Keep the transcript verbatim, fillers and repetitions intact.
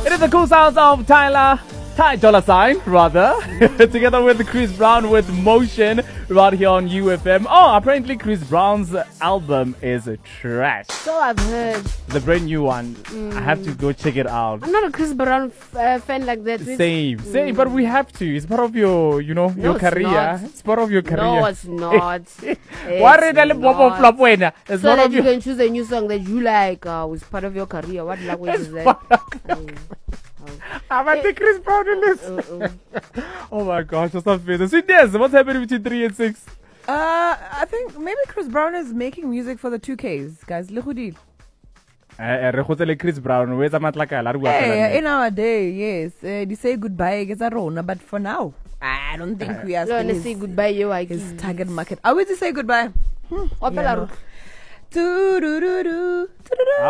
It is the cool sounds of Tyler, Ty Dollar Sign, rather, together with Chris Brown with Motion, right here on U F M. Oh, apparently Chris Brown's album is trash. So I've heard. The brand new one. Mm. I have to go check it out. I'm not a Chris Brown f- uh, fan like that. Same, mm. same, but we have to. It's part of your, you know, no, your career. Not. It's part of your career. No, it's not. it's What not. It's so not that of you your... can choose a new song that you like uh, was part of your career. What language is that? Mm. I'm at the Chris Brown in this. Uh, uh. Oh my gosh, that's not fair. So yes, what's happening between three and six? Uh, I think maybe Chris Brown is making music for the two Ks, guys. Lehudi. Eh, Chris Brown, where's the Hey, in our day, yes. Uh, they say goodbye, get a rona, but for now, I don't think we are still his, say goodbye. You like his target market. Are we to say goodbye? Hmm. Yeah, no. Do do do do do do.